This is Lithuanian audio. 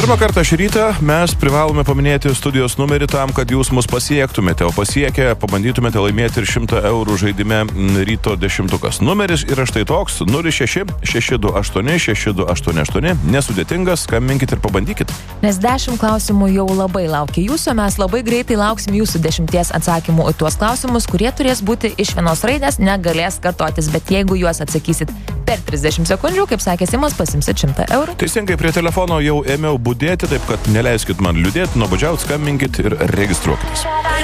Pirmą kartą šį rytą mes privalome paminėti studijos numerį tam, kad jūs mus pasiektumėte, o pasiekę pabandytumėte laimėti ir 100 eurų žaidime ryto 10. Numeris yra štai toks 06 628 6288. Nesudėtingas, skambinkit ir pabandykit. Nes 10 klausimų jau labai laukia jūsų, mes labai greitai lauksim jūsų 10 atsakymų į tuos klausimus, kurie turės būti iš vienos raidės, negalės kartotis, bet jeigu juos atsakysit per 30 sekundžių, kaip sakė Simas, pasimsit 100 eurų. Teisingai, prie telefono jau ėmiau budėti, taip kad neleiskit man liūdėti, nuobodžiaut, skambinkit ir registruokitės.